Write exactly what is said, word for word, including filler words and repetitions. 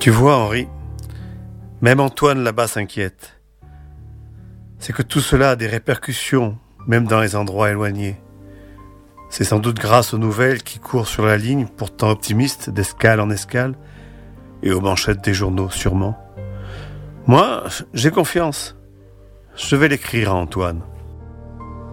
Tu vois, Henri, même Antoine là-bas s'inquiète. C'est que tout cela a des répercussions, même dans les endroits éloignés. C'est sans doute grâce aux nouvelles qui courent sur la ligne, pourtant optimistes, d'escale en escale, et aux manchettes des journaux, sûrement. Moi, j'ai confiance. Je vais l'écrire à Antoine.